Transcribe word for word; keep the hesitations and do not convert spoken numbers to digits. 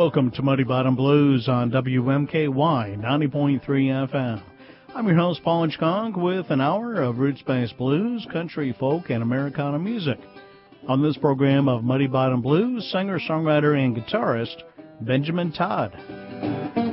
Welcome to Muddy Bottom Blues on W M K Y ninety point three F M. I'm your host, Paul Hitchcock, with an hour of roots-based blues, country, folk, and Americana music. On this program of Muddy Bottom Blues, singer, songwriter, and guitarist Benjamin Todd.